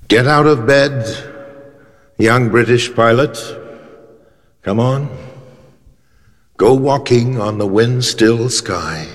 Get out of bed, young British pilot. Come on. Go walking on the wind-still sky.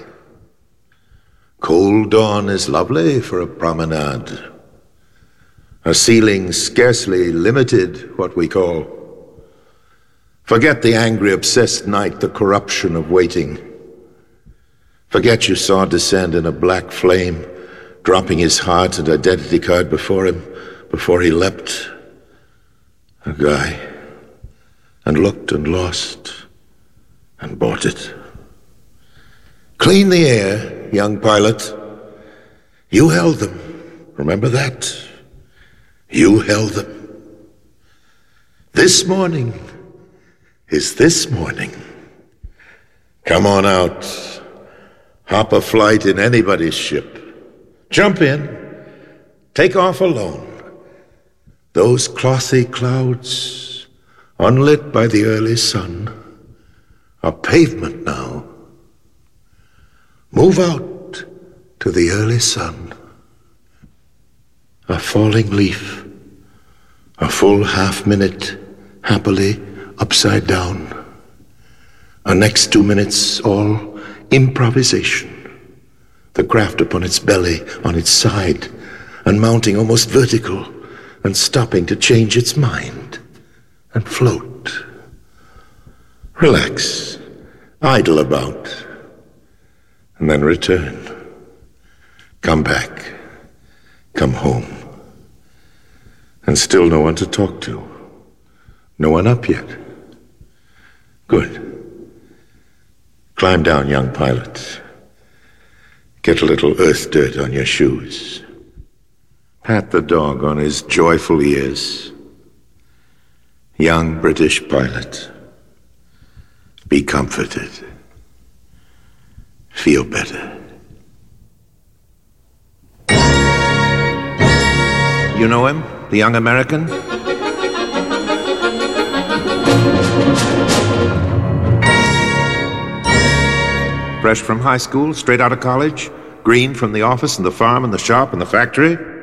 Cold dawn is lovely for a promenade. A ceiling scarcely limited, what we call. Forget the angry, obsessed night, the corruption of waiting. Forget you saw descend in a black flame, dropping his heart and identity card before him, before he leapt. A guy, and looked and lost, and bought it. Clean the air, young pilot. You held them. Remember that? You held them. This morning is this morning. Come on out. Hop a flight in anybody's ship. Jump in. Take off alone. Those clothy clouds, unlit by the early sun, are pavement now. Move out to the early sun. A falling leaf, a full half-minute, happily upside down. Our next 2 minutes, all improvisation. The craft upon its belly, on its side, and mounting almost vertical, and stopping to change its mind, and float. Relax, idle about, and then return. Come back, come home. And still no one to talk to. No one up yet. Good. Climb down, young pilot. Get a little earth dirt on your shoes. Pat the dog on his joyful ears. Young British pilot. Be comforted. Feel better. You know him? The young American? Fresh from high school, straight out of college, green from the office and the farm and the shop and the factory.